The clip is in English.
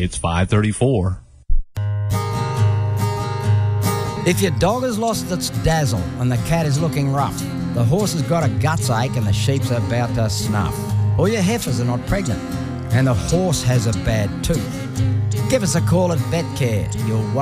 It's 5:34. If your dog has lost its dazzle and the cat is looking rough, the horse has got a guts ache and the sheep's about to snuff, or your heifers are not pregnant and the horse has a bad tooth, give us a call at VetCare. You'll